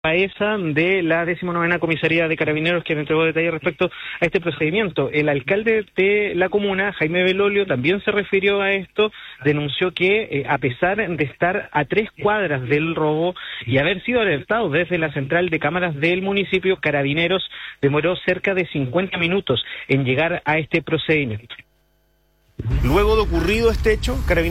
Paesa de la 19ª Comisaría de Carabineros, quien entregó detalles respecto a este procedimiento. El alcalde de la comuna, Jaime Belolio, también se refirió a esto, denunció que a pesar de estar a 3 cuadras del robo y haber sido alertado desde la central de cámaras del municipio, Carabineros demoró cerca de 50 minutos en llegar a este procedimiento. Luego de ocurrido este hecho, Carabineros